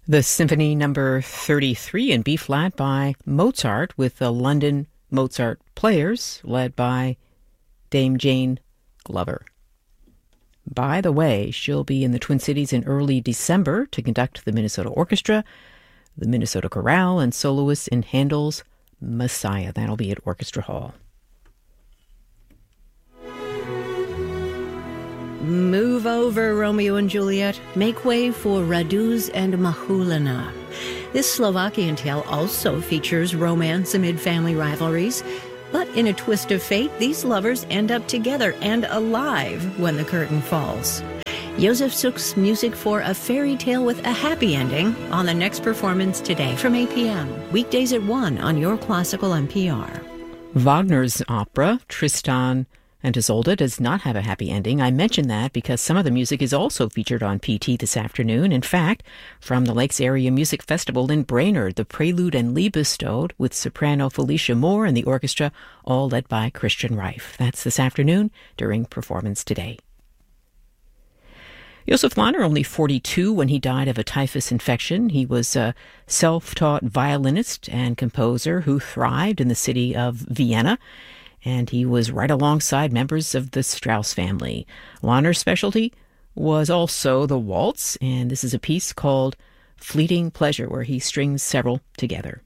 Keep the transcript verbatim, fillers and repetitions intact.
The Symphony Number thirty-three in B-flat by Mozart with the London Mozart Players, led by Dame Jane Glover. By the way, she'll be in the Twin Cities in early December to conduct the Minnesota Orchestra, the Minnesota Chorale, and soloists in Handel's Messiah. That'll be at Orchestra Hall. Move over, Romeo and Juliet. Make way for Raduz and Mahulina. This Slovakian tale also features romance amid family rivalries. But in a twist of fate, these lovers end up together and alive when the curtain falls. Josef Suk's music for A Fairy Tale with a Happy Ending on the next performance today from eight p.m. Weekdays at one on Your Classical N P R. Wagner's opera, Tristan and Isolde, does not have a happy ending. I mention that because some of the music is also featured on P T this afternoon. In fact, from the Lakes Area Music Festival in Brainerd, the Prelude and Liebestod with soprano Felicia Moore and the orchestra, all led by Christian Reif. That's this afternoon during Performance Today. Josef Lahner, only forty-two when he died of a typhus infection. He was a self-taught violinist and composer who thrived in the city of Vienna, and he was right alongside members of the Strauss family. Lahner's specialty was also the waltz, and this is a piece called Fleeting Pleasure, where he strings several together.